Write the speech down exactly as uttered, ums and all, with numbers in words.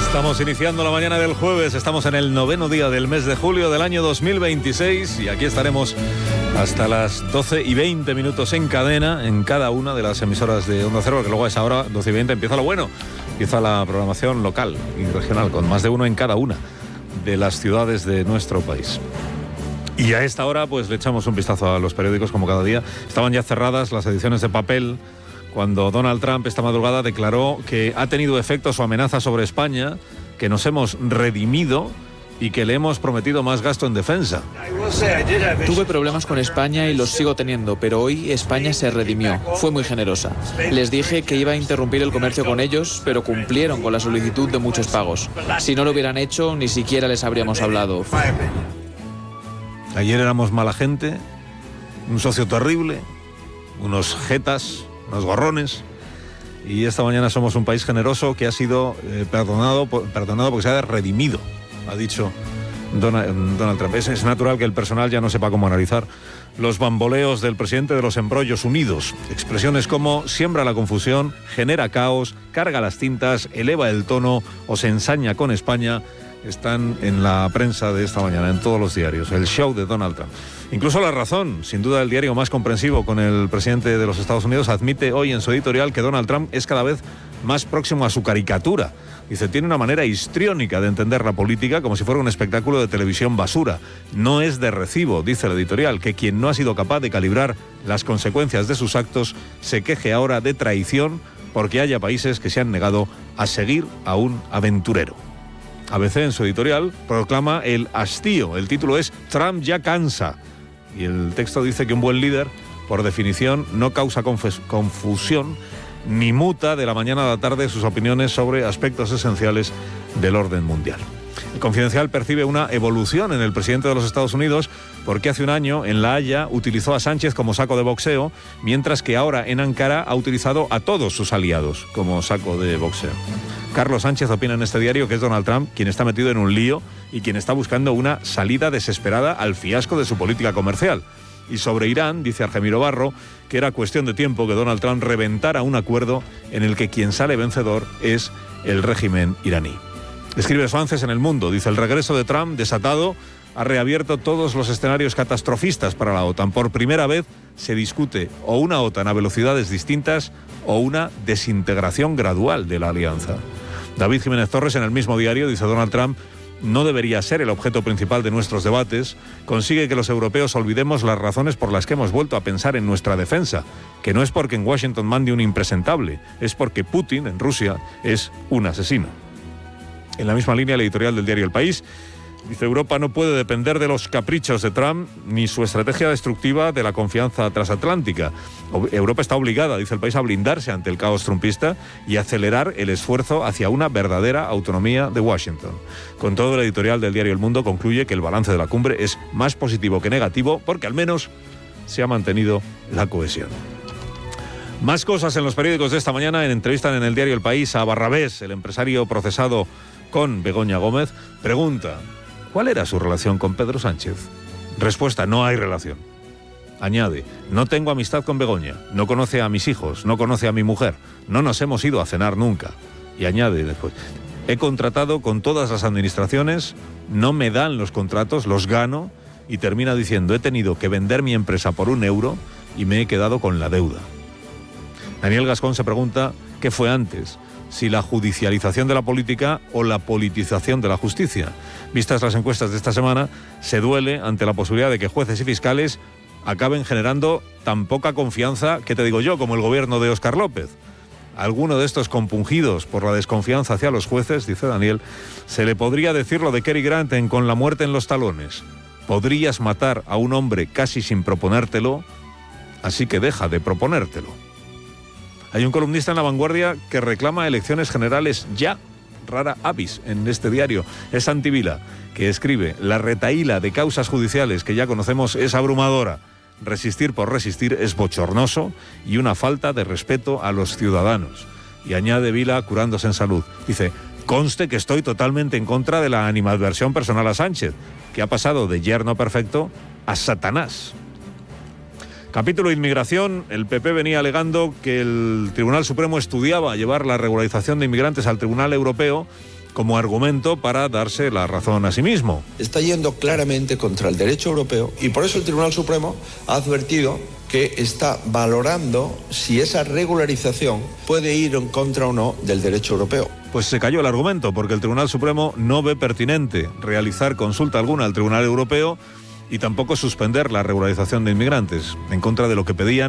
Estamos iniciando la mañana del jueves, estamos en el noveno día del mes de julio del año dos mil veintiséis y aquí estaremos hasta las doce y veinte minutos en cadena en cada una de las emisoras de Onda Cero, porque luego a esa hora, doce y veinte, empieza lo bueno, empieza la programación local y regional, con más de uno en cada una de las ciudades de nuestro país. Y a esta hora pues le echamos un vistazo a los periódicos como cada día. Estaban ya cerradas las ediciones de papel cuando Donald Trump esta madrugada declaró que ha tenido efecto su amenaza sobre España, que nos hemos redimido y que le hemos prometido más gasto en defensa. Tuve problemas con España y los sigo teniendo, pero hoy España se redimió. Fue muy generosa. Les dije que iba a interrumpir el comercio con ellos, pero cumplieron con la solicitud de muchos pagos. Si no lo hubieran hecho, ni siquiera les habríamos hablado. Ayer éramos mala gente, un socio terrible, unos jetas, unos gorrones, y esta mañana somos un país generoso que ha sido eh, perdonado, perdonado porque se ha redimido, ha dicho Donald, Donald Trump. Es, es natural que el personal ya no sepa cómo analizar los bamboleos del presidente de los embrollos unidos. Expresiones como siembra la confusión, genera caos, carga las tintas, eleva el tono o se ensaña con España están en la prensa de esta mañana, en todos los diarios. El show de Donald Trump. Incluso La Razón, sin duda el diario más comprensivo con el presidente de los Estados Unidos, admite hoy en su editorial que Donald Trump es cada vez más próximo a su caricatura. Dice, tiene una manera histriónica de entender la política como si fuera un espectáculo de televisión basura. No es de recibo, dice el editorial, que quien no ha sido capaz de calibrar las consecuencias de sus actos se queje ahora de traición porque haya países que se han negado a seguir a un aventurero. A B C en su editorial proclama el hastío. El título es Trump ya cansa. Y el texto dice que un buen líder, por definición, no causa confes- confusión ni muta de la mañana a la tarde sus opiniones sobre aspectos esenciales del orden mundial. El Confidencial percibe una evolución en el presidente de los Estados Unidos porque hace un año en La Haya utilizó a Sánchez como saco de boxeo, mientras que ahora en Ankara ha utilizado a todos sus aliados como saco de boxeo. Carlos Sánchez opina en este diario que es Donald Trump quien está metido en un lío y quien está buscando una salida desesperada al fiasco de su política comercial. Y sobre Irán, dice Argemiro Barro, que era cuestión de tiempo que Donald Trump reventara un acuerdo en el que quien sale vencedor es el régimen iraní. Escribe Suárez en El Mundo, dice, el regreso de Trump desatado ha reabierto todos los escenarios catastrofistas para la OTAN. Por primera vez se discute o una OTAN a velocidades distintas o una desintegración gradual de la alianza. David Jiménez Torres en el mismo diario dice, Donald Trump no debería ser el objeto principal de nuestros debates, consigue que los europeos olvidemos las razones por las que hemos vuelto a pensar en nuestra defensa, que no es porque en Washington mande un impresentable, es porque Putin, en Rusia, es un asesino. En la misma línea, el editorial del diario El País dice, Europa no puede depender de los caprichos de Trump ni su estrategia destructiva de la confianza transatlántica. Europa está obligada, dice El País, a blindarse ante el caos trumpista y acelerar el esfuerzo hacia una verdadera autonomía de Washington. Con todo, el editorial del diario El Mundo concluye que el balance de la cumbre es más positivo que negativo porque al menos se ha mantenido la cohesión. Más cosas en los periódicos de esta mañana. En entrevista en el diario El País a Barrabés, el empresario procesado con Begoña Gómez, pregunta, ¿cuál era su relación con Pedro Sánchez? Respuesta, no hay relación. Añade, no tengo amistad con Begoña, no conoce a mis hijos, no conoce a mi mujer, no nos hemos ido a cenar nunca. Y añade después, he contratado con todas las administraciones, no me dan los contratos, los gano, y termina diciendo, he tenido que vender mi empresa por un euro y me he quedado con la deuda. Daniel Gascón se pregunta, ¿qué fue antes? Si la judicialización de la política o la politización de la justicia. Vistas las encuestas de esta semana, se duele ante la posibilidad de que jueces y fiscales acaben generando tan poca confianza, que te digo yo, como el gobierno de Óscar López. A alguno de estos compungidos por la desconfianza hacia los jueces, dice Daniel, se le podría decir lo de Cary Grant en Con la muerte en los talones. Podrías matar a un hombre casi sin proponértelo, así que deja de proponértelo. Hay un columnista en La Vanguardia que reclama elecciones generales ya, rara avis en este diario. Es Santi Vila, que escribe, la retahíla de causas judiciales que ya conocemos es abrumadora. Resistir por resistir es bochornoso y una falta de respeto a los ciudadanos. Y añade Vila, curándose en salud, dice, conste que estoy totalmente en contra de la animadversión personal a Sánchez, que ha pasado de yerno perfecto a Satanás. Capítulo Inmigración, el P P venía alegando que el Tribunal Supremo estudiaba llevar la regularización de inmigrantes al Tribunal Europeo como argumento para darse la razón a sí mismo. Está yendo claramente contra el derecho europeo y por eso el Tribunal Supremo ha advertido que está valorando si esa regularización puede ir en contra o no del derecho europeo. Pues se cayó el argumento, porque el Tribunal Supremo no ve pertinente realizar consulta alguna al Tribunal Europeo y tampoco suspender la regularización de inmigrantes, en contra de lo que pedían